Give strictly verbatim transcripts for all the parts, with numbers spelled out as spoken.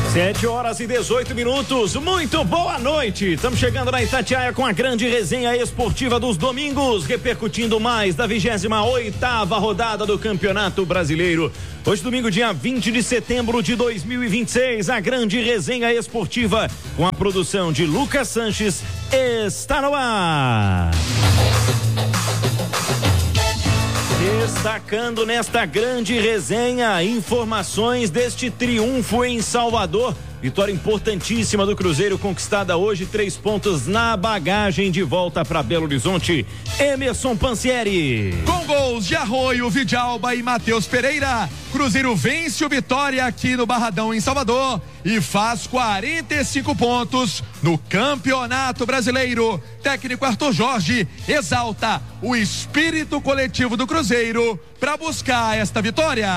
sete horas e dezoito minutos, muito boa noite. Estamos chegando na Itatiaia com a grande resenha esportiva dos domingos, repercutindo mais da vigésima oitava rodada do Campeonato Brasileiro. Hoje, domingo, dia vinte de setembro de dois mil e vinte e seis, a grande resenha esportiva com a produção de Lucas Sanches está no ar. Destacando nesta grande resenha informações deste triunfo em Salvador. Vitória importantíssima do Cruzeiro, conquistada hoje, três pontos na bagagem de volta para Belo Horizonte. Emerson Pansieri. Com gols de Arroio, Vidalba e Matheus Pereira, Cruzeiro vence o Vitória aqui no Barradão, em Salvador, e faz quarenta e cinco pontos no Campeonato Brasileiro. Técnico Arthur Jorge exalta o espírito coletivo do Cruzeiro para buscar esta vitória.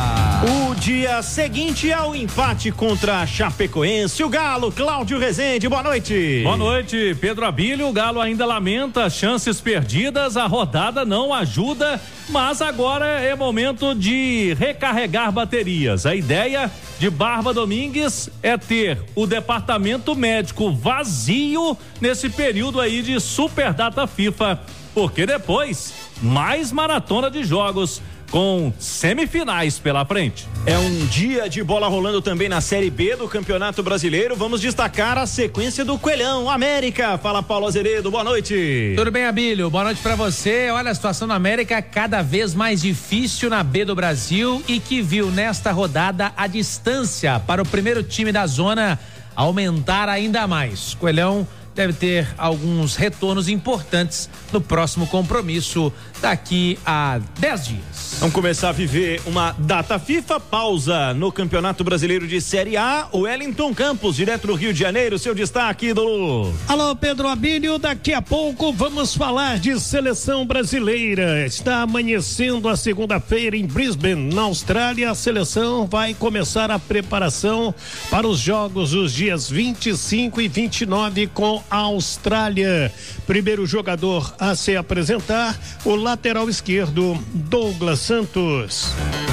O dia seguinte ao empate contra a Chapecoense, o Galo, Cláudio Rezende, boa noite. Boa noite, Pedro Abílio. O Galo ainda lamenta chances perdidas, a rodada não ajuda, mas agora é momento de recarregar baterias. A ideia de Barba Domingues é ter o departamento médico vazio nesse período aí de Super Data FIFA, porque depois mais maratona de jogos com semifinais pela frente. É um dia de bola rolando também na Série B do Campeonato Brasileiro. Vamos destacar a sequência do Coelhão América. Fala, Paulo Azeredo, boa noite. Tudo bem, Abílio? Boa noite pra você. Olha, a situação na América cada vez mais difícil na B do Brasil e que viu nesta rodada a distância para o primeiro time da zona aumentar ainda mais. Coelhão deve ter alguns retornos importantes no próximo compromisso daqui a dez dias. Vamos começar a viver uma data FIFA, pausa no Campeonato Brasileiro de Série A. O Wellington Campos, direto do Rio de Janeiro, seu destaque, ídolo. Alô, Pedro Abílio, daqui a pouco vamos falar de seleção brasileira. Está amanhecendo a segunda-feira em Brisbane, na Austrália. A seleção vai começar a preparação para os jogos os dias vinte e cinco e vinte e nove com a Austrália. Primeiro jogador a se apresentar, o lateral esquerdo, Douglas Santos.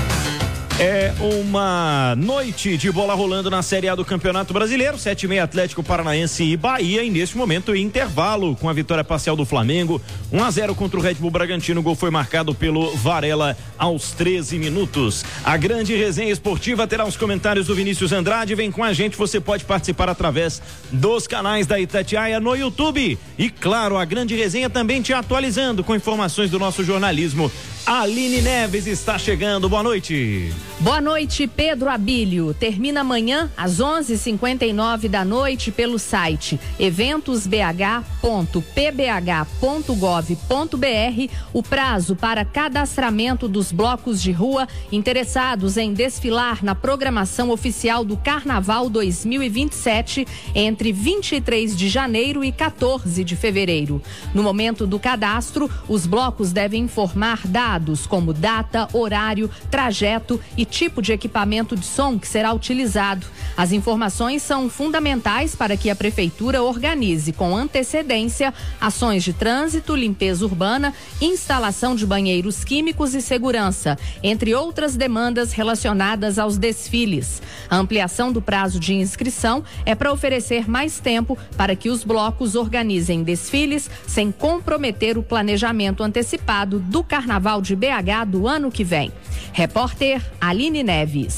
É uma noite de bola rolando na Série A do Campeonato Brasileiro, sete e meia Atlético Paranaense e Bahia, e neste momento intervalo com a vitória parcial do Flamengo, um a zero contra o Red Bull Bragantino. O gol foi marcado pelo Varela aos treze minutos. A grande resenha esportiva terá os comentários do Vinícius Andrade. Vem com a gente, você pode participar através dos canais da Itatiaia no YouTube. E claro, a grande resenha também te atualizando com informações do nosso jornalismo. Aline Neves está chegando, boa noite. Boa noite, Pedro Abílio. Termina amanhã às onze e cinquenta e nove da noite pelo site eventos b h ponto p b h ponto gov ponto b r o prazo para cadastramento dos blocos de rua interessados em desfilar na programação oficial do Carnaval dois mil e vinte e sete entre vinte e três de janeiro e quatorze de fevereiro. No momento do cadastro, os blocos devem informar dados como data, horário, trajeto e tipo de equipamento de som que será utilizado. As informações são fundamentais para que a prefeitura organize com antecedência ações de trânsito, limpeza urbana, instalação de banheiros químicos e segurança, entre outras demandas relacionadas aos desfiles. A ampliação do prazo de inscrição é para oferecer mais tempo para que os blocos organizem desfiles sem comprometer o planejamento antecipado do Carnaval de B H do ano que vem. Repórter Aline Neves.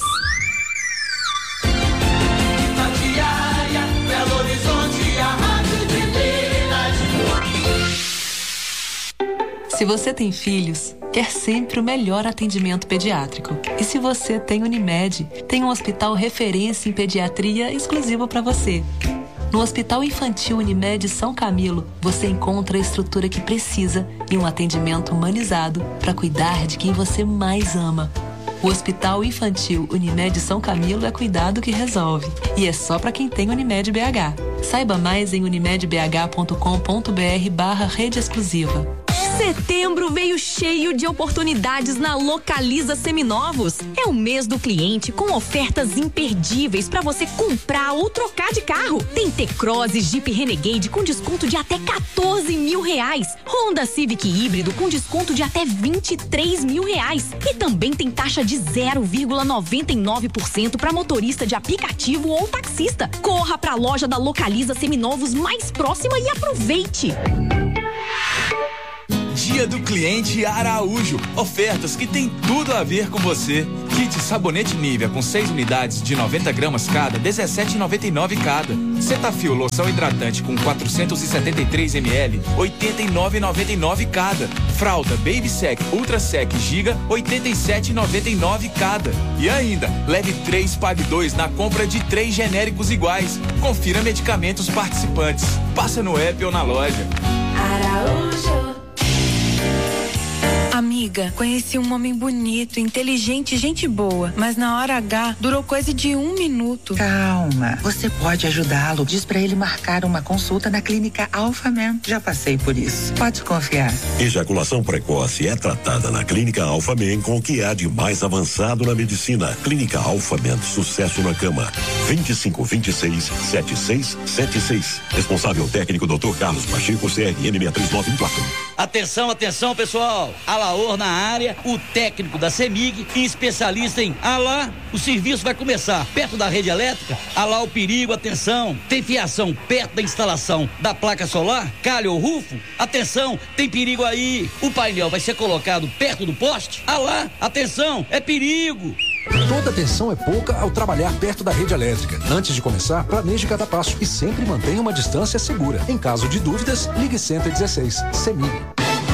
Se você tem filhos, quer sempre o melhor atendimento pediátrico. E se você tem Unimed, tem um hospital referência em pediatria exclusivo para você. No Hospital Infantil Unimed São Camilo, você encontra a estrutura que precisa e um atendimento humanizado para cuidar de quem você mais ama. O Hospital Infantil Unimed São Camilo é cuidado que resolve. E é só para quem tem Unimed B H. Saiba mais em unimedbh ponto com ponto b r barra rede exclusiva. Setembro veio cheio de oportunidades na Localiza Seminovos. É o mês do cliente com ofertas imperdíveis para você comprar ou trocar de carro. Tem T-Cross e Jeep Renegade com desconto de até quatorze mil reais. Honda Civic híbrido com desconto de até vinte e três mil reais. E também tem taxa de zero vírgula noventa e nove por cento para motorista de aplicativo ou taxista. Corra para a loja da Localiza Seminovos mais próxima e aproveite. Dia do Cliente Araújo. Ofertas que tem tudo a ver com você. Kit sabonete Nivea com seis unidades de noventa gramas cada, dezessete reais e noventa e nove cada. Cetaphil loção hidratante com quatrocentos e setenta e três mililitros, oitenta e nove reais e noventa e nove cada. Fralda Baby Sec Ultra Sec Giga, oitenta e sete reais e noventa e nove cada. E ainda, leve três, pague dois na compra de três genéricos iguais. Confira medicamentos participantes. Passa no app ou na loja. Araújo. Amiga, conheci um homem bonito, inteligente, gente boa, mas na hora H durou coisa de um minuto. Calma, você pode ajudá-lo. Diz pra ele marcar uma consulta na clínica Alphaman. Já passei por isso. Pode confiar. Ejaculação precoce é tratada na clínica Alphaman com o que há de mais avançado na medicina. Clínica Alphaman, sucesso na cama. vinte e cinco, vinte e seis, setenta e seis setenta e seis. Responsável técnico doutor Carlos Pacheco, C R N seis três nove um quatro. Atenção, atenção, pessoal. Alaor na área, o técnico da CEMIG e especialista em Alá. O serviço vai começar perto da rede elétrica. Alá o perigo, atenção. Tem fiação perto da instalação da placa solar, calha ou rufo? Atenção, tem perigo aí. O painel vai ser colocado perto do poste? Alá, atenção, é perigo. Toda atenção é pouca ao trabalhar perto da rede elétrica. Antes de começar, planeje cada passo e sempre mantenha uma distância segura. Em caso de dúvidas, ligue cento e dezesseis. CEMIG.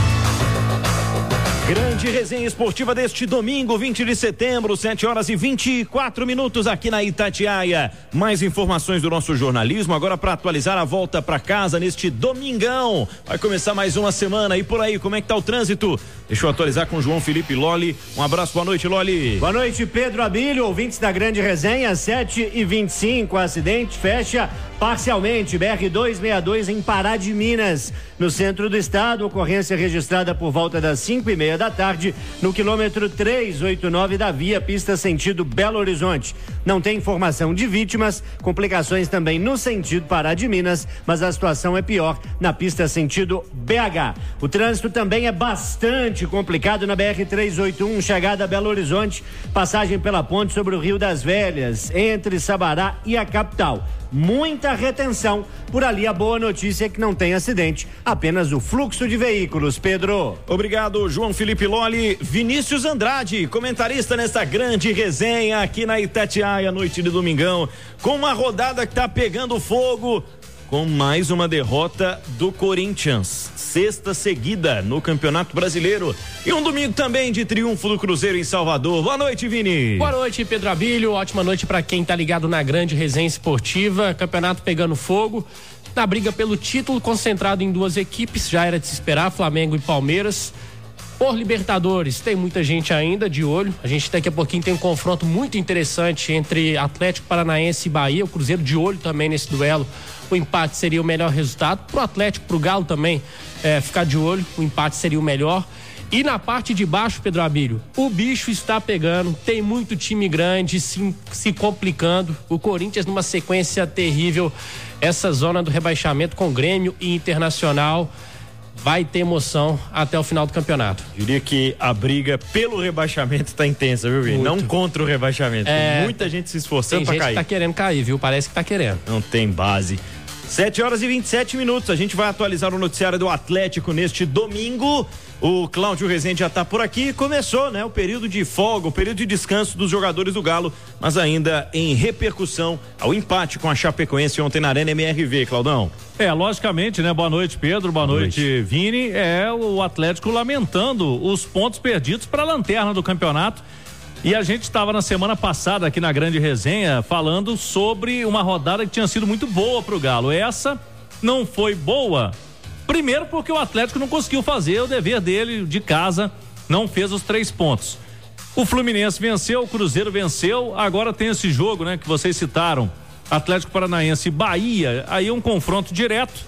Grande resenha esportiva deste domingo, vinte de setembro, sete horas e vinte e quatro minutos aqui na Itatiaia. Mais informações do nosso jornalismo agora para atualizar a volta para casa neste domingão. Vai começar mais uma semana e por aí, como é que tá o trânsito? Deixa eu atualizar com o João Felipe Loli. Um abraço, boa noite, Loli. Boa noite, Pedro Abílio, ouvintes da Grande Resenha, sete e vinte e cinco, acidente fecha parcialmente, B R duzentos e sessenta e dois em Pará de Minas, no centro do estado, ocorrência registrada por volta das cinco e meia da tarde, no quilômetro trezentos e oitenta e nove da via, pista sentido Belo Horizonte. Não tem informação de vítimas, complicações também no sentido Pará de Minas, mas a situação é pior na pista sentido B H. O trânsito também é bastante complicado na B R trezentos e oitenta e um, chegada a Belo Horizonte, passagem pela ponte sobre o Rio das Velhas, entre Sabará e a capital. Muita retenção. Por ali a boa notícia é que não tem acidente, apenas o fluxo de veículos, Pedro. Obrigado, João Felipe Loli. Vinícius Andrade, comentarista nesta grande resenha aqui na Itatiaia, noite de domingão, com uma rodada que tá pegando fogo, com mais uma derrota do Corinthians, sexta seguida no Campeonato Brasileiro, e um domingo também de triunfo do Cruzeiro em Salvador. Boa noite, Vini. Boa noite, Pedro Abílio, ótima noite para quem tá ligado na grande resenha esportiva. Campeonato pegando fogo, na briga pelo título, concentrado em duas equipes, já era de se esperar, Flamengo e Palmeiras. Por Libertadores, tem muita gente ainda de olho. A gente daqui a pouquinho tem um confronto muito interessante entre Atlético Paranaense e Bahia. O Cruzeiro de olho também nesse duelo. O empate seria o melhor resultado. Pro Atlético, pro Galo também é, ficar de olho. O empate seria o melhor. E na parte de baixo, Pedro Abílio, o bicho está pegando. Tem muito time grande se, se complicando. O Corinthians numa sequência terrível. Essa zona do rebaixamento com Grêmio e Internacional. Vai ter emoção até o final do campeonato. Diria que a briga pelo rebaixamento está intensa, viu, Vini? Não contra o rebaixamento. É, tem muita gente se esforçando para cair. Tem gente que tá querendo cair, viu? Parece que tá querendo. Não tem base. sete horas e vinte e sete minutos. A gente vai atualizar o noticiário do Atlético neste domingo. O Cláudio Rezende já está por aqui. Começou, né? O período de folga, o período de descanso dos jogadores do Galo, mas ainda em repercussão ao empate com a Chapecoense ontem na Arena M R V, Claudão. É, logicamente, né? Boa noite, Pedro. Boa, Boa noite, noite, Vini. É o Atlético lamentando os pontos perdidos para a lanterna do campeonato. E a gente estava na semana passada aqui na Grande Resenha falando sobre uma rodada que tinha sido muito boa para o Galo. Essa não foi boa. Primeiro porque o Atlético não conseguiu fazer o dever dele de casa, não fez os três pontos. O Fluminense venceu, o Cruzeiro venceu, agora tem esse jogo, né, que vocês citaram, Atlético Paranaense e Bahia, aí um confronto direto.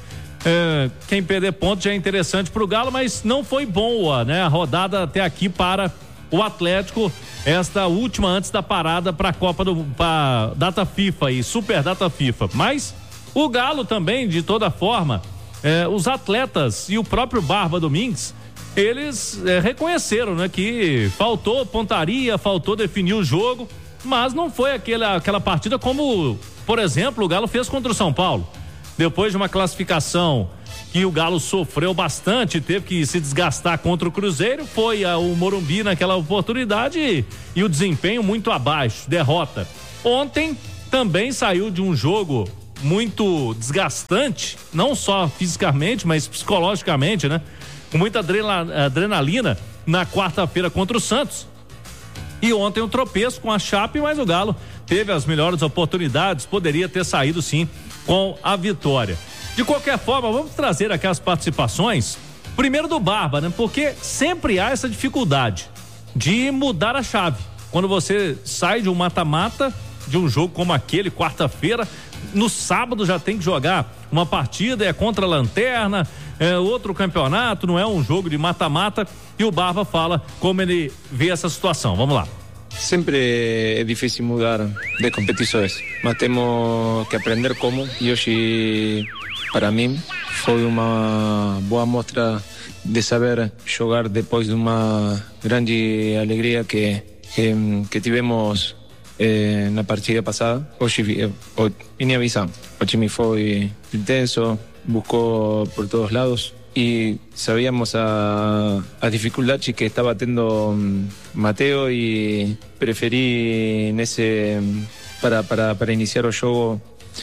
É, quem perder pontos já é interessante pro Galo, mas não foi boa, né? A rodada até aqui para o Atlético, esta última antes da parada para a Copa do pra Data FIFA e Super Data FIFA. Mas o Galo também, de toda forma, é, os atletas e o próprio Barba Domingues, eles é, reconheceram, né, que faltou pontaria, faltou definir o jogo, mas não foi aquela, aquela partida como, por exemplo, o Galo fez contra o São Paulo. Depois de uma classificação que o Galo sofreu bastante, teve que se desgastar contra o Cruzeiro, foi ao Morumbi naquela oportunidade e, e o desempenho muito abaixo, derrota. Ontem também saiu de um jogo muito desgastante, não só fisicamente, mas psicologicamente, né? Com muita adrenalina na quarta-feira contra o Santos. E ontem um tropeço com a Chape, mas o Galo teve as melhores oportunidades, poderia ter saído sim com a vitória. De qualquer forma, vamos trazer aqui as participações, primeiro do Barba, né? Porque sempre há essa dificuldade de mudar a chave. Quando você sai de um mata-mata, de um jogo como aquele, quarta-feira, no sábado já tem que jogar uma partida, é contra a Lanterna, é outro campeonato, não é um jogo de mata-mata, e o Barba fala como ele vê essa situação. Vamos lá. Sempre é difícil mudar de competições, mas temos que aprender como. E hoje, para mim, foi uma boa mostra de saber jogar depois de uma grande alegria que, que, que tivemos eh, na partida passada. Hoje vim avisar, o time foi intenso, buscou por todos lados. Y sabíamos a, a dificultades que estaba teniendo um, Mateo y preferí en ese para, para, para iniciar el juego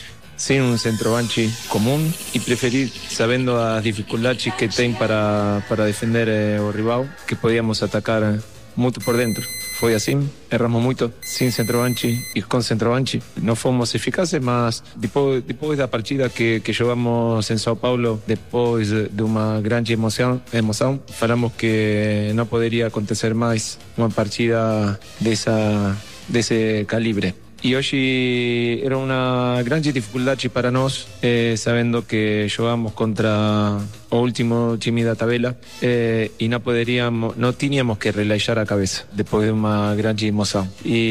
sin un centroavante común y preferí sabiendo las dificultades que tiene para, para defender eh, o rival, que podíamos atacar muito por dentro. Foi assim, erramos muito sem centroavante e com centroavante. Não fomos eficazes, mas depois, depois da partida que, que jogamos em São Paulo, depois de uma grande emoção, emoção, falamos que não poderia acontecer mais uma partida dessa, desse calibre. E hoje era uma grande dificuldade para nós, eh, sabendo que jogamos contra o último time da tabela eh, e não poderíamos, não tínhamos que relaxar a cabeça depois de uma grande emoção.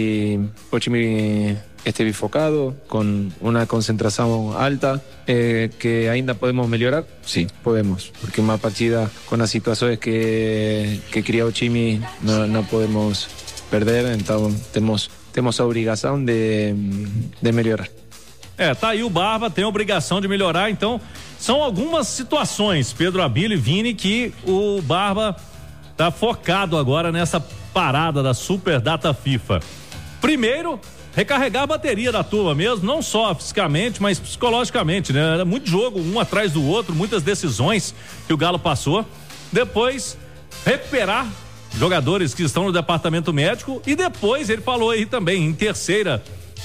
E o time esteve focado, com uma concentração alta, eh, que ainda podemos melhorar? Sim, podemos, porque uma partida com as situações que, que cria o time não, não podemos perder, então temos temos a obrigação de, de melhorar. É, tá aí o Barba, tem a obrigação de melhorar, então são algumas situações, Pedro Abílio e Vini, que o Barba tá focado agora nessa parada da Super Data FIFA. Primeiro, recarregar a bateria da turma mesmo, não só fisicamente, mas psicologicamente, né? Era muito jogo, um atrás do outro, muitas decisões que o Galo passou. Depois, recuperar jogadores que estão no departamento médico e depois ele falou aí também em terceira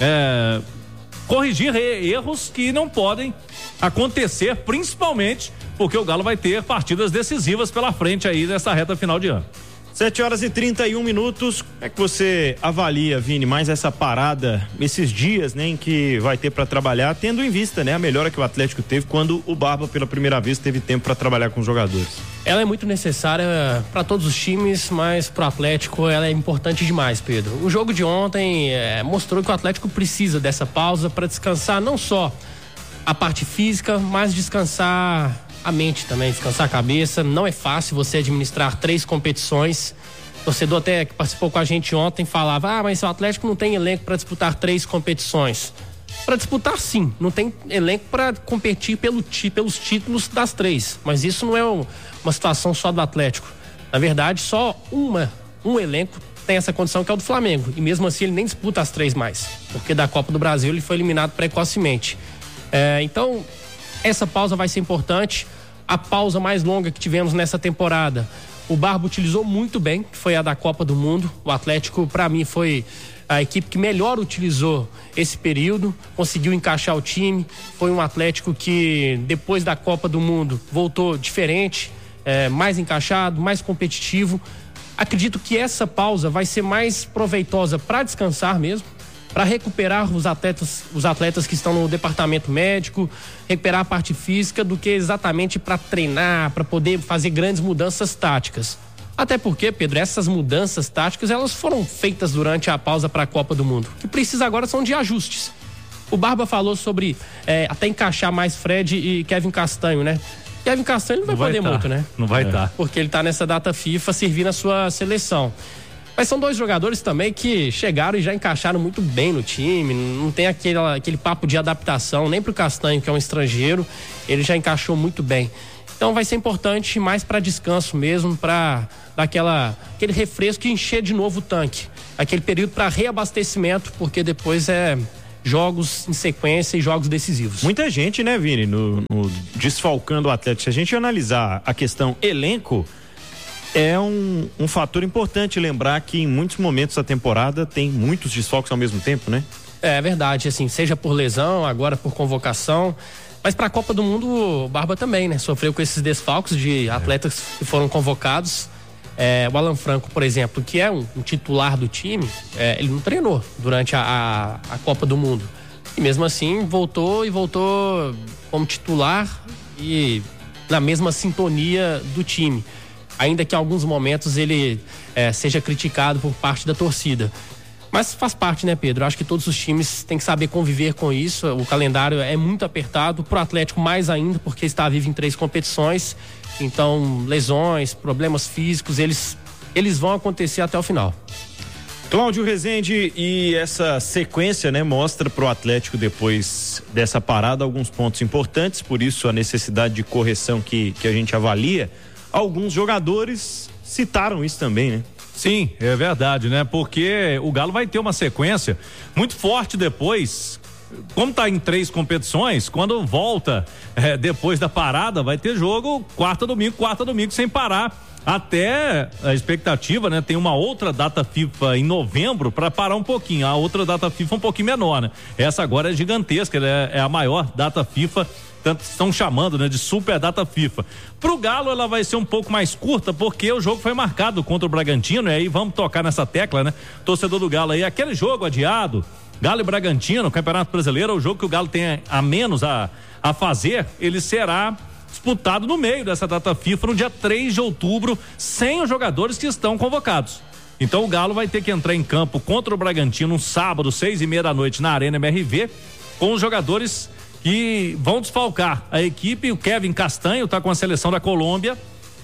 é, corrigir erros que não podem acontecer, principalmente porque o Galo vai ter partidas decisivas pela frente aí nessa reta final de ano. sete horas e trinta e um minutos. Como é que você avalia, Vini, mais essa parada, esses dias, né, em que vai ter para trabalhar, tendo em vista, né, a melhora que o Atlético teve quando o Barba pela primeira vez teve tempo para trabalhar com os jogadores? Ela é muito necessária para todos os times, mas pro Atlético ela é importante demais, Pedro. O jogo de ontem é, mostrou que o Atlético precisa dessa pausa para descansar não só a parte física, mas descansar a mente também, descansar a cabeça. Não é fácil você administrar três competições. O torcedor até que participou com a gente ontem falava: ah, mas o Atlético não tem elenco para disputar três competições. Para disputar, sim, não tem elenco para competir pelo, pelos títulos das três, mas isso não é uma situação só do Atlético. Na verdade, só uma, um elenco tem essa condição, que é o do Flamengo, e mesmo assim ele nem disputa as três mais, porque da Copa do Brasil ele foi eliminado precocemente. É, então essa pausa vai ser importante. A pausa mais longa que tivemos nessa temporada, o Barba utilizou muito bem, que foi a da Copa do Mundo. O Atlético, para mim, foi a equipe que melhor utilizou esse período, conseguiu encaixar o time. Foi um Atlético que, depois da Copa do Mundo, voltou diferente, é, mais encaixado, mais competitivo. Acredito que essa pausa vai ser mais proveitosa para descansar mesmo, para recuperar os atletas, os atletas que estão no departamento médico, recuperar a parte física, do que exatamente para treinar, para poder fazer grandes mudanças táticas. Até porque, Pedro, essas mudanças táticas, elas foram feitas durante a pausa para a Copa do Mundo. O que precisa agora são de ajustes. O Barba falou sobre é, até encaixar mais Fred e Kevin Castanho, né? Kevin Castanho não vai, não vai poder tá. muito, né? Não vai estar. É. Tá. Porque ele tá nessa data FIFA servindo a sua seleção. Mas são dois jogadores também que chegaram e já encaixaram muito bem no time, não tem aquele, aquele papo de adaptação, nem pro Castanho, que é um estrangeiro, ele já encaixou muito bem. Então vai ser importante mais para descanso mesmo, para dar aquela, aquele refresco e encher de novo o tanque. Aquele período para reabastecimento, porque depois é jogos em sequência e jogos decisivos. Muita gente, né, Vini, no, no desfalcando o Atlético. Se a gente analisar a questão elenco, é um, um fator importante lembrar que em muitos momentos da temporada tem muitos desfalques ao mesmo tempo, né? É verdade, assim, seja por lesão, agora por convocação, mas para a Copa do Mundo o Barba também, né? Sofreu com esses desfalques de atletas é. que foram convocados. É, o Alan Franco, por exemplo, que é um, um titular do time, é, ele não treinou durante a, a, a Copa do Mundo. E mesmo assim voltou e voltou como titular e na mesma sintonia do time. Ainda que em alguns momentos ele é, seja criticado por parte da torcida. Mas faz parte, né, Pedro? Acho que todos os times têm que saber conviver com isso. O calendário é muito apertado, pro Atlético mais ainda, porque está vivo em três competições. Então, lesões, problemas físicos, eles, eles vão acontecer até o final. Cláudio Rezende, e essa sequência, né, mostra pro Atlético, depois dessa parada, alguns pontos importantes, por isso a necessidade de correção que, que a gente avalia. Alguns jogadores citaram isso também, né? Sim, é verdade, né? Porque o Galo vai ter uma sequência muito forte depois. Como tá em três competições, quando volta é, depois da parada, vai ter jogo quarta, domingo, quarta, domingo, sem parar. Até a expectativa, né? Tem uma outra data FIFA em novembro para parar um pouquinho. A outra data FIFA um pouquinho menor, né? Essa agora é gigantesca, né? É a maior data FIFA. Tanto estão chamando, né, de super data FIFA. Pro Galo ela vai ser um pouco mais curta, porque o jogo foi marcado contra o Bragantino, e aí vamos tocar nessa tecla, né? Torcedor do Galo aí, aquele jogo adiado, Galo e Bragantino, Campeonato Brasileiro, é o jogo que o Galo tem a menos a, a fazer, ele será disputado no meio dessa data FIFA no dia três de outubro, sem os jogadores que estão convocados. Então o Galo vai ter que entrar em campo contra o Bragantino um sábado, seis e meia da noite, na Arena M R V, com os jogadores que vão desfalcar a equipe. O Kevin Castanho está com a seleção da Colômbia,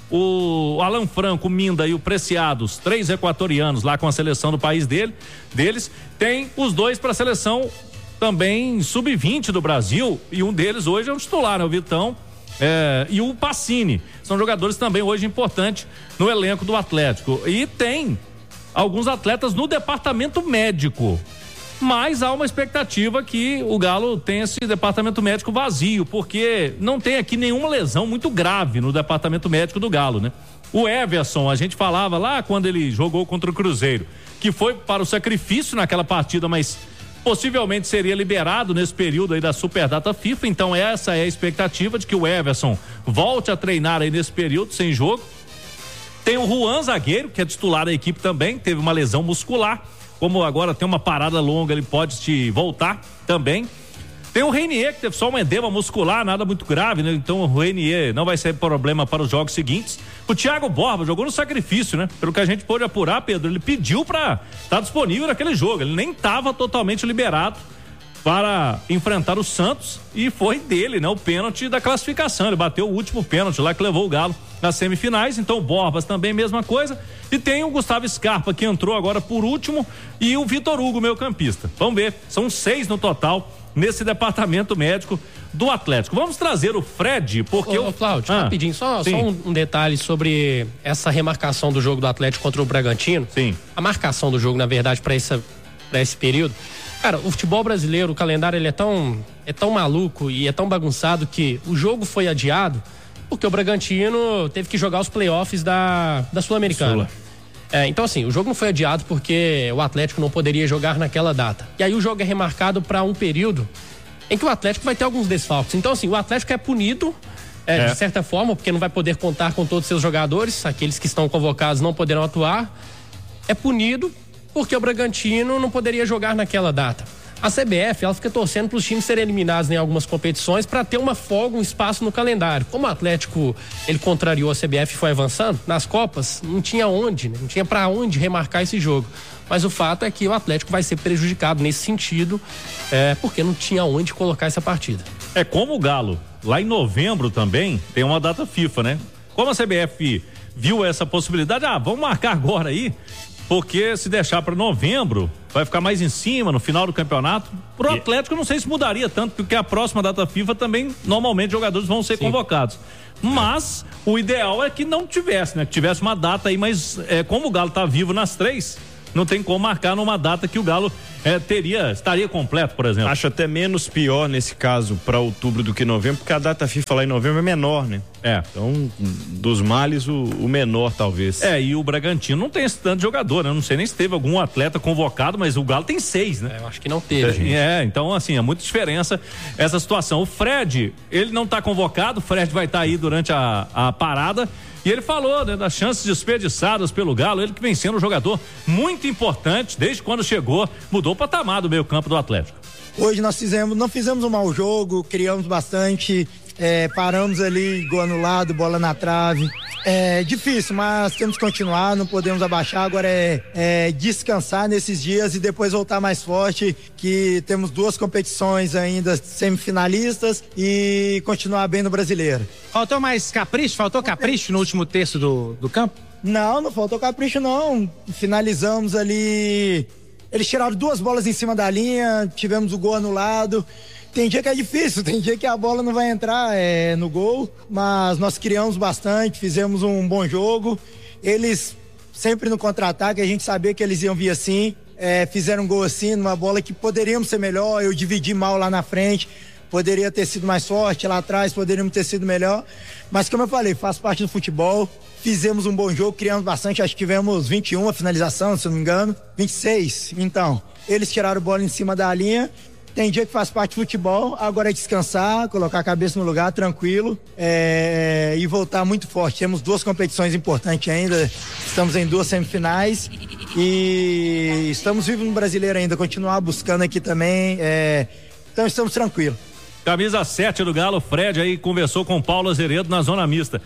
o Alan Franco, o Minda e o Preciados, três equatorianos lá com a seleção do país dele, deles, tem os dois para a seleção também sub vinte do Brasil, e um deles hoje é o titular, né, o Vitão, é, e o Pacini, são jogadores também hoje importantes no elenco do Atlético. E tem alguns atletas no departamento médico, mas há uma expectativa que o Galo tenha esse departamento médico vazio, porque não tem aqui nenhuma lesão muito grave no departamento médico do Galo, né? O Everson, a gente falava lá quando ele jogou contra o Cruzeiro, que foi para o sacrifício naquela partida, mas possivelmente seria liberado nesse período aí da Superdata FIFA. Então essa é a expectativa, de que o Everson volte a treinar aí nesse período sem jogo. Tem o Juan, zagueiro, que é titular da equipe também, teve uma lesão muscular. Como agora tem uma parada longa, ele pode te voltar também. Tem o Reinier, que teve só um edema muscular, nada muito grave, né? Então o Reinier não vai ser problema para os jogos seguintes. O Thiago Borba jogou no sacrifício, né? Pelo que a gente pôde apurar, Pedro, ele pediu para estar disponível naquele jogo. Ele nem estava totalmente liberado para enfrentar o Santos, e foi dele, né? O pênalti da classificação. Ele bateu o último pênalti lá que levou o Galo nas semifinais. Então o Borbas também, mesma coisa. E tem o Gustavo Scarpa, que entrou agora por último, e o Vitor Hugo, meio campista. Vamos ver, são seis no total nesse departamento médico do Atlético. Vamos trazer o Fred, porque ô, o Cláudio, ah, rapidinho, só, só um, um detalhe sobre essa remarcação do jogo do Atlético contra o Bragantino. Sim. A marcação do jogo, na verdade, para esse, para esse período. Cara, o futebol brasileiro, o calendário, ele é tão, é tão maluco e é tão bagunçado que o jogo foi adiado porque o Bragantino teve que jogar os playoffs da, da Sul-Americana. É, então, assim, o jogo não foi adiado porque o Atlético não poderia jogar naquela data. E aí o jogo é remarcado para um período em que o Atlético vai ter alguns desfalques. Então, assim, o Atlético é punido, é, é. de certa forma, porque não vai poder contar com todos os seus jogadores, aqueles que estão convocados não poderão atuar. É punido porque o Bragantino não poderia jogar naquela data. A C B F, ela fica torcendo para os times serem eliminados em algumas competições para ter uma folga, um espaço no calendário. Como o Atlético, ele contrariou a C B F e foi avançando, nas Copas, não tinha onde, né? Não tinha para onde remarcar esse jogo. Mas o fato é que o Atlético vai ser prejudicado nesse sentido, é, porque não tinha onde colocar essa partida. É como o Galo, lá em novembro também tem uma data FIFA, né? Como a C B F viu essa possibilidade, ah, vamos marcar agora aí, porque se deixar para novembro, vai ficar mais em cima no final do campeonato. Pro Atlético, não sei se mudaria tanto, porque a próxima data FIFA também, normalmente, jogadores vão ser Sim. convocados. Mas o ideal é que não tivesse, né? Que tivesse uma data aí, mas é, como o Galo tá vivo nas três, não tem como marcar numa data que o Galo é, teria, estaria completo, por exemplo. Acho até menos pior nesse caso para outubro do que novembro, porque a data FIFA lá em novembro é menor, né? É. Então, dos males, o, o menor talvez. É, e o Bragantino não tem esse tanto de jogador, né? Eu não sei nem se teve algum atleta convocado, mas o Galo tem seis, né? É, eu acho que não teve. É, é, então assim, é muita diferença essa situação. O Fred, ele não tá convocado, o Fred vai estar tá aí durante a, a parada. E ele falou, né, das chances desperdiçadas pelo Galo, ele que vem sendo um jogador muito importante, desde quando chegou, mudou o patamar do meio campo do Atlético. Hoje nós fizemos, não fizemos um mau jogo, criamos bastante, é, paramos ali, gol anulado, bola na trave. É difícil, mas temos que continuar, não podemos abaixar. Agora é, é descansar nesses dias e depois voltar mais forte, que temos duas competições ainda semifinalistas e continuar bem no Brasileiro. Faltou mais capricho? Faltou capricho no último terço do, do campo? Não, não faltou capricho não. Finalizamos ali, eles tiraram duas bolas em cima da linha, tivemos o gol anulado. Tem dia que é difícil, tem dia que a bola não vai entrar é, no gol, mas nós criamos bastante, fizemos um bom jogo. Eles sempre no contra-ataque, a gente sabia que eles iam vir assim, é, fizeram um gol assim, numa bola que poderíamos ser melhor, eu dividi mal lá na frente, poderia ter sido mais forte lá atrás, poderíamos ter sido melhor, mas como eu falei, faz parte do futebol, fizemos um bom jogo, criamos bastante, acho que tivemos vinte e uma finalização, se eu não me engano, vinte e seis, então, eles tiraram a bola em cima da linha. Tem dia que faz parte do futebol, agora é descansar, colocar a cabeça no lugar, tranquilo, é, e voltar muito forte. Temos duas competições importantes ainda, estamos em duas semifinais e estamos vivos no Brasileiro ainda, continuar buscando aqui também, é, então estamos tranquilos. Camisa sete do Galo, Fred aí conversou com Paulo Azeredo na zona mista.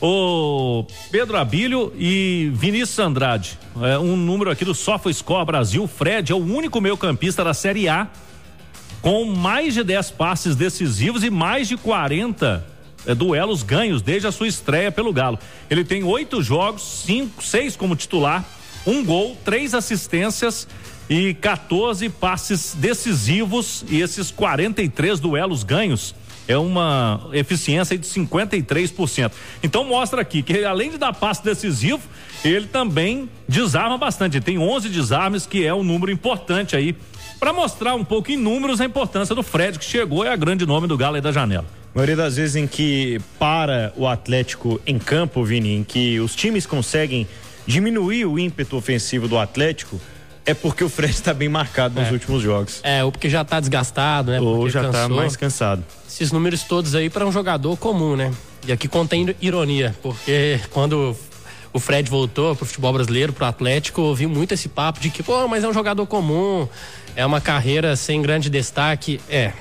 O Pedro Abílio e Vinícius Andrade, é, um número aqui do SofaScore Brasil, Fred é o único meio-campista da Série A com mais de dez passes decisivos e mais de quarenta é, duelos ganhos desde a sua estreia pelo Galo. Ele tem oito jogos, cinco, seis como titular, um gol, três assistências e quatorze passes decisivos, e esses quarenta e três duelos ganhos é uma eficiência de cinquenta e três por cento. Então mostra aqui que além de dar passe decisivo, ele também desarma bastante. Ele tem onze desarmes, que é um número importante aí, para mostrar um pouco em números a importância do Fred, que chegou, é a grande nome do Galo aí da janela. A maioria das vezes em que para o Atlético em campo, Vini, em que os times conseguem diminuir o ímpeto ofensivo do Atlético, é porque o Fred está bem marcado nos é. últimos jogos. É, ou porque já está desgastado, né? Ou porque já está cansou. mais cansado. Esses números todos aí para um jogador comum, né? E aqui contém ironia, porque quando o Fred voltou pro futebol brasileiro, pro Atlético, ouvi muito esse papo de que, pô, mas é um jogador comum, é uma carreira sem grande destaque. É,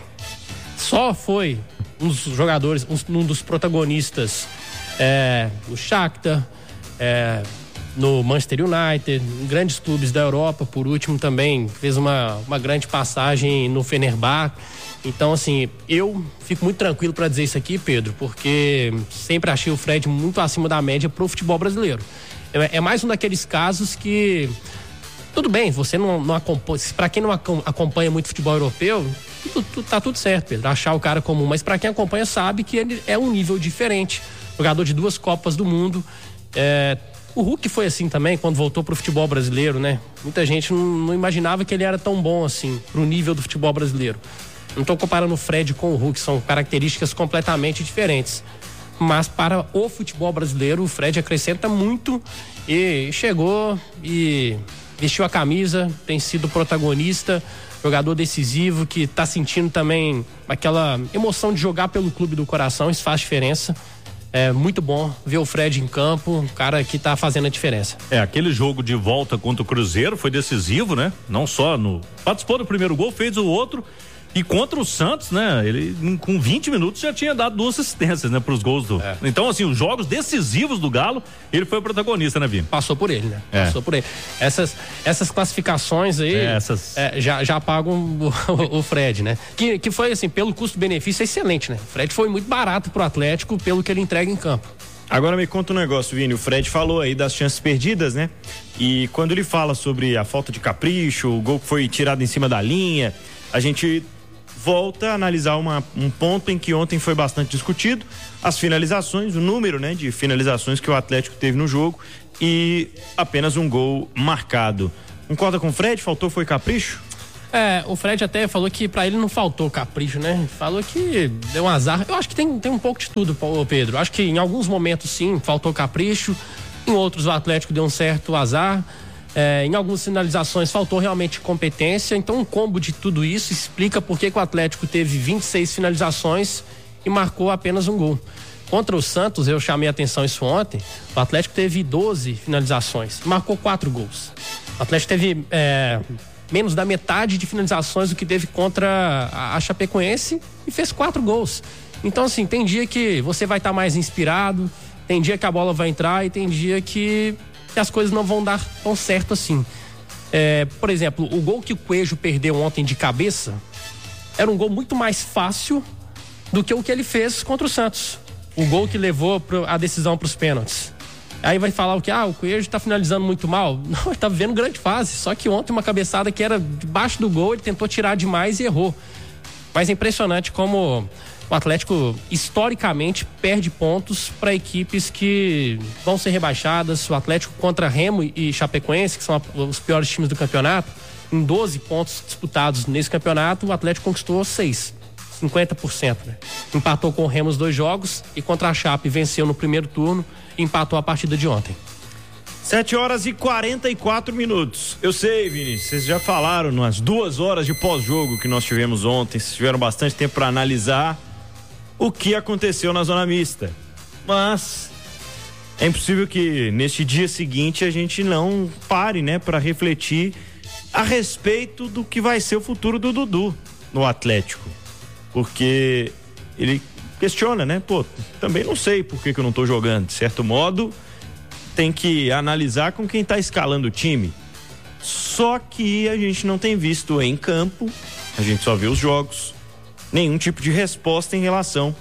só foi um dos jogadores, um, um dos protagonistas é, no Shakhtar, é, no Manchester United, em grandes clubes da Europa, por último também fez uma, uma grande passagem no Fenerbahçe. Então, assim, eu fico muito tranquilo para dizer isso aqui, Pedro, porque sempre achei o Fred muito acima da média pro futebol brasileiro. É, é mais um daqueles casos que, tudo bem, você não, não acompanha, para quem não acompanha muito futebol europeu, tudo, tudo, tá tudo certo, Pedro, achar o cara comum, mas para quem acompanha sabe que ele é um nível diferente, jogador de duas Copas do Mundo. é, O Hulk foi assim também, quando voltou pro futebol brasileiro, né? Muita gente não, não imaginava que ele era tão bom assim, pro nível do futebol brasileiro. Não estou comparando o Fred com o Hulk, são características completamente diferentes. Mas para o futebol brasileiro, o Fred acrescenta muito e chegou e vestiu a camisa, tem sido protagonista, jogador decisivo, que está sentindo também aquela emoção de jogar pelo clube do coração, isso faz diferença. É muito bom ver o Fred em campo, um cara que tá fazendo a diferença. É, aquele jogo de volta contra o Cruzeiro foi decisivo, né? Não só no... Participou do primeiro gol, fez o outro. E contra o Santos, né? Ele com vinte minutos já tinha dado duas assistências, né? Pros gols do... É. Então, assim, os jogos decisivos do Galo, ele foi o protagonista, né, Vini? Passou por ele, né? É. Passou por ele. Essas, essas classificações aí é, essas... É, já, já pagam o, o Fred, né? Que, que foi, assim, pelo custo-benefício, é excelente, né? O Fred foi muito barato pro Atlético pelo que ele entrega em campo. Agora me conta um negócio, Vini. O Fred falou aí das chances perdidas, né? E quando ele fala sobre a falta de capricho, o gol que foi tirado em cima da linha, a gente volta a analisar uma, um ponto em que ontem foi bastante discutido, as finalizações, o número, né, de finalizações que o Atlético teve no jogo e apenas um gol marcado. Concorda com o Fred? Faltou foi capricho? É, o Fred até falou que pra ele não faltou capricho, né? Falou que deu um azar. Eu acho que tem, tem um pouco de tudo, Pedro. Acho que em alguns momentos sim, faltou capricho, em outros o Atlético deu um certo azar. É, em algumas finalizações faltou realmente competência, então um combo de tudo isso explica por que o Atlético teve vinte e seis finalizações e marcou apenas um gol. Contra o Santos, eu chamei a atenção isso ontem, o Atlético teve doze finalizações e marcou quatro gols. O Atlético teve é, menos da metade de finalizações do que teve contra a, a Chapecoense e fez quatro gols. Então, assim, tem dia que você vai estar tá mais inspirado, tem dia que a bola vai entrar e tem dia que que as coisas não vão dar tão certo assim. É, por exemplo, o gol que o Coelho perdeu ontem de cabeça era um gol muito mais fácil do que o que ele fez contra o Santos. O gol que levou pro, a decisão para os pênaltis. Aí vai falar o que? Ah, o Coelho está finalizando muito mal. Não, ele tá vivendo grande fase. Só que ontem uma cabeçada que era debaixo do gol, ele tentou tirar demais e errou. Mas é impressionante como o Atlético, historicamente, perde pontos para equipes que vão ser rebaixadas. O Atlético contra Remo e Chapecoense, que são os piores times do campeonato, em doze pontos disputados nesse campeonato, o Atlético conquistou seis, cinquenta por cento. Né? Empatou com o Remo os dois jogos e contra a Chape venceu no primeiro turno e empatou a partida de ontem. sete horas e quarenta e quatro minutos. Eu sei, Vinícius, vocês já falaram nas duas horas de pós-jogo que nós tivemos ontem, vocês tiveram bastante tempo para analisar o que aconteceu na zona mista. Mas é impossível que neste dia seguinte a gente não pare, né, para refletir a respeito do que vai ser o futuro do Dudu no Atlético. Porque ele questiona, né? Pô, também não sei por que que eu não tô jogando. De certo modo, tem que analisar com quem tá escalando o time. Só que a gente não tem visto em campo, a gente só vê os jogos, nenhum tipo de resposta em relação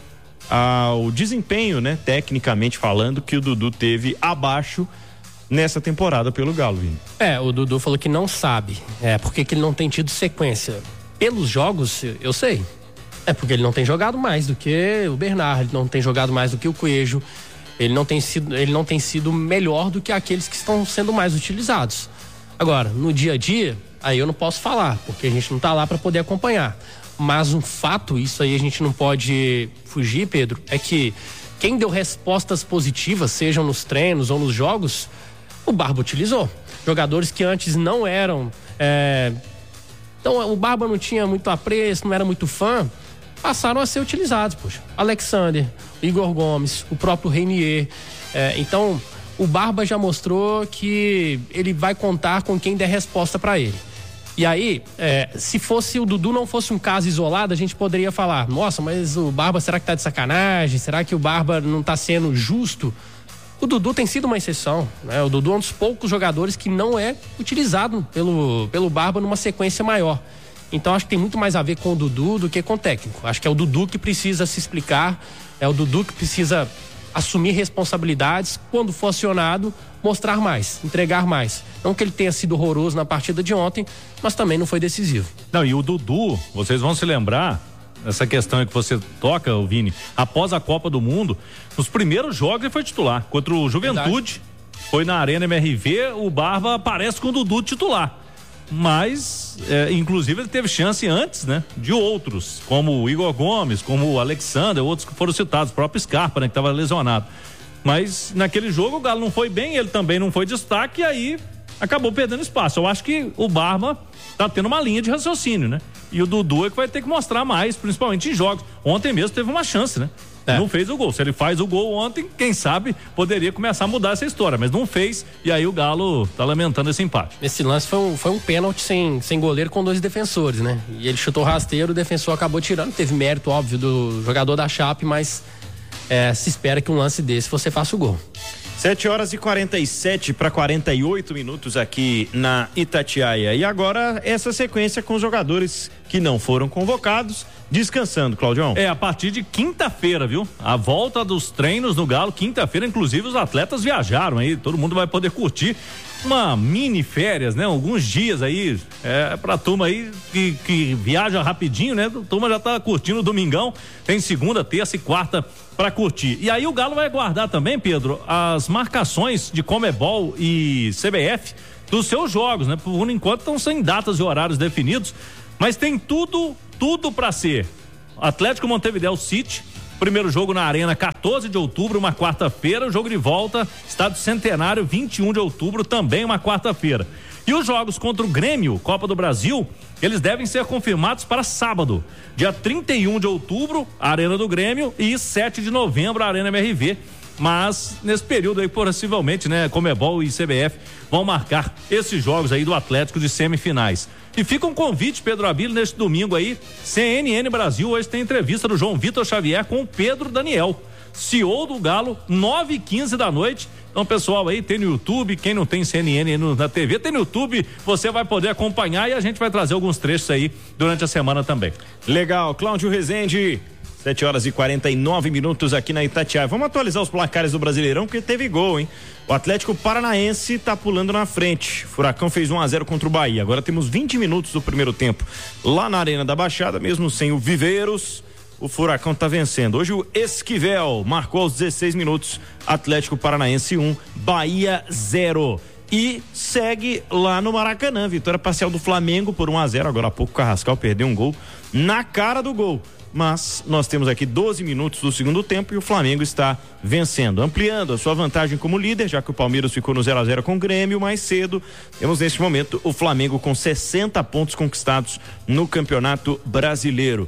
ao desempenho, né, tecnicamente falando, que o Dudu teve abaixo nessa temporada pelo Galo, Vini. É, o Dudu falou que não sabe, é, porque que ele não tem tido sequência. Pelos jogos, eu sei, é porque ele não tem jogado mais do que o Bernard, ele não tem jogado mais do que o Coelho, ele não tem sido, ele não tem sido melhor do que aqueles que estão sendo mais utilizados. Agora, no dia a dia, aí eu não posso falar, porque a gente não tá lá para poder acompanhar. Mas um fato, isso aí a gente não pode fugir, Pedro, é que quem deu respostas positivas, sejam nos treinos ou nos jogos, o Barba utilizou. Jogadores que antes não eram... É... Então, o Barba não tinha muito apreço, não era muito fã, passaram a ser utilizados, poxa. Alexander, Igor Gomes, o próprio Reinier. É, então, o Barba já mostrou que ele vai contar com quem der resposta para ele. E aí, é, se fosse o Dudu não fosse um caso isolado, a gente poderia falar, nossa, mas o Barba será que tá de sacanagem? Será que o Barba não tá sendo justo? O Dudu tem sido uma exceção, né? O Dudu é um dos poucos jogadores que não é utilizado pelo, pelo Barba numa sequência maior. Então acho que tem muito mais a ver com o Dudu do que com o técnico. Acho que é o Dudu que precisa se explicar, é o Dudu que precisa assumir responsabilidades, quando for acionado, mostrar mais, entregar mais. Não que ele tenha sido horroroso na partida de ontem, mas também não foi decisivo. Não, e o Dudu, vocês vão se lembrar, essa questão que você toca, Vini, após a Copa do Mundo, nos primeiros jogos ele foi titular. Contra o Juventude, verdade, foi na Arena M R V, o Barba aparece com o Dudu titular. Mas, é, inclusive, ele teve chance antes, né? De outros, como o Igor Gomes, como o Alexander, outros que foram citados, o próprio Scarpa, né? Que estava lesionado. Mas naquele jogo o Galo não foi bem, ele também não foi destaque e aí acabou perdendo espaço. Eu acho que o Barba tá tendo uma linha de raciocínio, né? E o Dudu é que vai ter que mostrar mais, principalmente em jogos. Ontem mesmo teve uma chance, né? É. Não fez o gol. Se ele faz o gol ontem, quem sabe poderia começar a mudar essa história, mas não fez, e aí o Galo tá lamentando esse empate. Esse lance foi um, foi um pênalti sem, sem goleiro com dois defensores, né? E ele chutou rasteiro, o defensor acabou tirando, teve mérito óbvio do jogador da Chape, mas é, se espera que um lance desse você faça o gol. sete horas e quarenta e sete para quarenta e oito minutos aqui na Itatiaia. E agora essa sequência com os jogadores que não foram convocados, descansando, Claudião. É, a partir de quinta-feira, viu? A volta dos treinos no Galo, quinta-feira, inclusive os atletas viajaram aí, todo mundo vai poder curtir uma mini férias, né? Alguns dias aí, é, pra turma aí que, que viaja rapidinho, né? A turma já tá curtindo o domingão, tem segunda, terça e quarta pra curtir. E aí o Galo vai guardar também, Pedro, as marcações de Comebol e C B F dos seus jogos, né? Por enquanto estão sem datas e horários definidos, mas tem tudo, tudo pra ser Atlético Montevidéu City, primeiro jogo na Arena, quatorze de outubro, uma quarta-feira. O jogo de volta, Estádio Centenário, vinte e um de outubro, também uma quarta-feira. E os jogos contra o Grêmio, Copa do Brasil, eles devem ser confirmados para sábado, dia trinta e um de outubro, Arena do Grêmio, e sete de novembro, Arena M R V. Mas nesse período aí, possivelmente, né, Comebol e C B F vão marcar esses jogos aí do Atlético de semifinais. E fica um convite, Pedro Abílio, neste domingo aí, C N N Brasil, hoje tem entrevista do João Vitor Xavier com o Pedro Daniel, C E O do Galo, nove e quinze da noite. Então, pessoal aí, tem no YouTube, quem não tem C N N no, na T V, tem no YouTube, você vai poder acompanhar e a gente vai trazer alguns trechos aí durante a semana também. Legal, Cláudio Rezende, sete horas e quarenta e nove minutos aqui na Itatiaia. Vamos atualizar os placares do Brasileirão, porque teve gol, hein? O Atlético Paranaense tá pulando na frente. Furacão fez um a zero contra o Bahia. Agora temos vinte minutos do primeiro tempo. Lá na Arena da Baixada, mesmo sem o Viveiros, o Furacão tá vencendo. Hoje o Esquivel marcou aos dezesseis minutos. Atlético Paranaense um, Bahia zero. E segue lá no Maracanã. Vitória parcial do Flamengo por um a zero. Agora há pouco o Carrascal perdeu um gol na cara do gol. Mas nós temos aqui doze minutos do segundo tempo e o Flamengo está vencendo, ampliando a sua vantagem como líder, já que o Palmeiras ficou no zero a zero com o Grêmio mais cedo. Temos neste momento o Flamengo com sessenta pontos conquistados no Campeonato Brasileiro.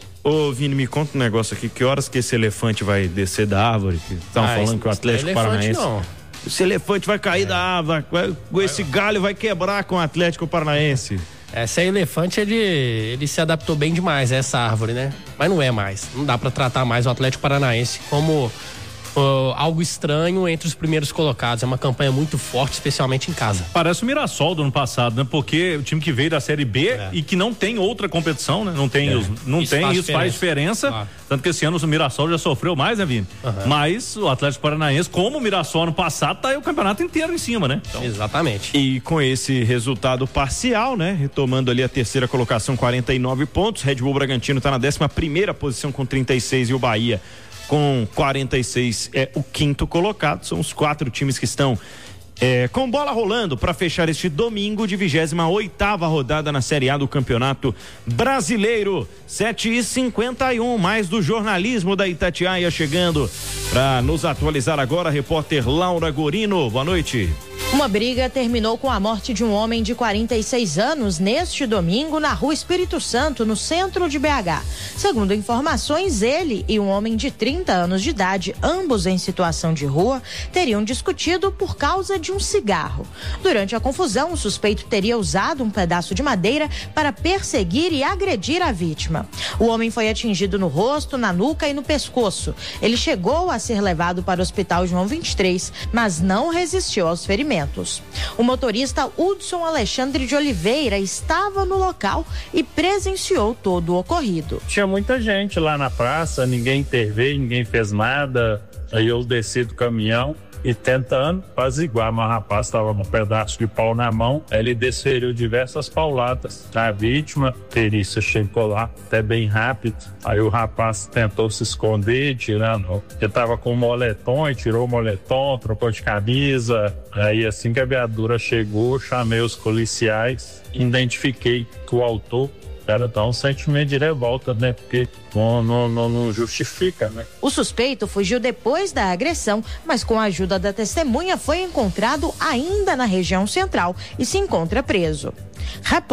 Ô Vini, me conta um negócio aqui, que horas que esse elefante vai descer da árvore? Estavam ah, falando que o Atlético é Paranaense não. Esse elefante vai cair é. da árvore, vai, esse galho vai quebrar com o Atlético Paranaense. Esse elefante, ele, ele se adaptou bem demais a essa árvore, né? Mas não é mais. Não dá pra tratar mais o Atlético Paranaense como uh, algo estranho entre os primeiros colocados. É uma campanha muito forte, especialmente em casa. Parece o Mirassol do ano passado, né? Porque o time que veio da Série B é. e que não tem outra competição, né? Não tem, é. os, não isso, tem, faz, isso diferença. faz diferença. Ah. Tanto que esse ano o Mirassol já sofreu mais, né, Vini? Uhum. Mas o Atlético Paranaense, como o Mirassol ano passado, tá aí o campeonato inteiro em cima, né? Então, exatamente. E com esse resultado parcial, né? Retomando ali a terceira colocação, quarenta e nove pontos. Red Bull Bragantino tá na décima primeira posição com trinta e seis e o Bahia com quarenta e seis é o quinto colocado. São os quatro times que estão É, com bola rolando para fechar este domingo de vigésima oitava rodada na Série A do Campeonato Brasileiro. sete e cinquenta e um, mais do jornalismo da Itatiaia chegando para nos atualizar agora, a repórter Laura Gorino. Boa noite. Uma briga terminou com a morte de um homem de quarenta e seis anos neste domingo na Rua Espírito Santo, no centro de B H. Segundo informações, ele e um homem de trinta anos de idade, ambos em situação de rua, teriam discutido por causa de um cigarro. Durante a confusão, o suspeito teria usado um pedaço de madeira para perseguir e agredir a vítima. O homem foi atingido no rosto, na nuca e no pescoço. Ele chegou a ser levado para o Hospital João vinte e três, mas não resistiu aos ferimentos. O motorista Hudson Alexandre de Oliveira estava no local e presenciou todo o ocorrido. Tinha muita gente lá na praça, ninguém interveio, ninguém fez nada. Aí eu desci do caminhão e tentando apaziguar, mas o rapaz estava com um pedaço de pau na mão. Aí ele desferiu diversas pauladas na vítima. A perícia chegou lá até bem rápido. Aí o rapaz tentou se esconder, tirando. Ele estava com o moletom e tirou o moletom, trocou de camisa. Aí assim que a viatura chegou, chamei os policiais, identifiquei que o autor era dar um sentimento de revolta, né? Porque não, não, não, não justifica, né? O suspeito fugiu depois da agressão, mas com a ajuda da testemunha foi encontrado ainda na região central e se encontra preso.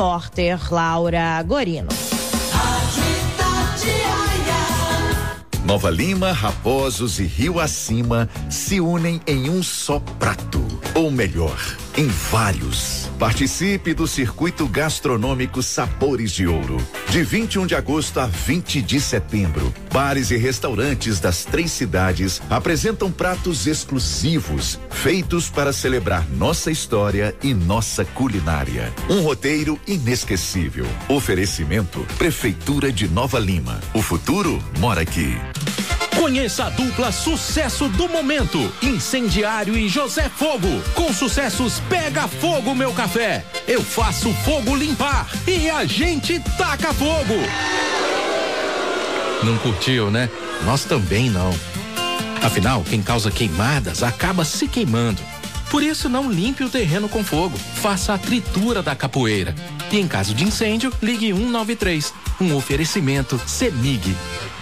Repórter Laura Gorino. Nova Lima, Raposos e Rio Acima se unem em um só prato. Ou melhor, em vários. Participe do circuito gastronômico Sabores de Ouro. De vinte e um de agosto a vinte de setembro. Bares e restaurantes das três cidades apresentam pratos exclusivos, feitos para celebrar nossa história e nossa culinária. Um roteiro inesquecível. Oferecimento Prefeitura de Nova Lima. O futuro mora aqui. Conheça a dupla sucesso do momento, Incendiário e José Fogo. Com sucessos Pega Fogo Meu Café, Eu Faço Fogo Limpar e A Gente Taca Fogo. Não curtiu, né? Nós também não. Afinal, quem causa queimadas acaba se queimando. Por isso, não limpe o terreno com fogo. Faça a tritura da capoeira. E em caso de incêndio, ligue um nove três. Um oferecimento CEMIG.